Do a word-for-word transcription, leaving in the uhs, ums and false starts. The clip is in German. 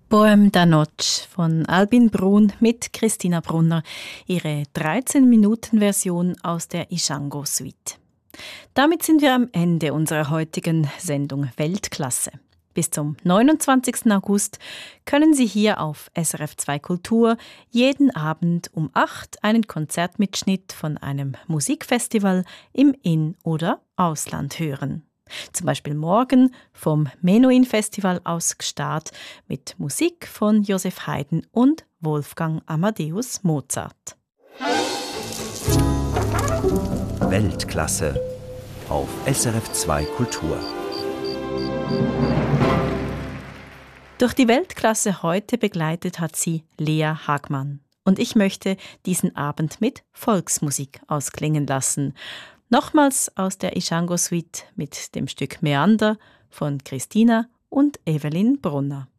Poème da Noche von Albin Brun mit Christina Brunner, ihre dreizehn-Minuten-Version aus der Ishango-Suite. Damit sind wir am Ende unserer heutigen Sendung Weltklasse. Bis zum neunundzwanzigsten August können Sie hier auf S R F zwei Kultur jeden Abend um acht einen Konzertmitschnitt von einem Musikfestival im In- oder Ausland hören. Zum Beispiel morgen vom Menuhin-Festival aus Gstaad mit Musik von Joseph Haydn und Wolfgang Amadeus Mozart. Weltklasse auf S R F zwei Kultur. Durch die Weltklasse heute begleitet hat sie Lea Hagmann. Und ich möchte diesen Abend mit Volksmusik ausklingen lassen. Nochmals aus der Ishango-Suite mit dem Stück Meander von Christina und Evelyn Brunner.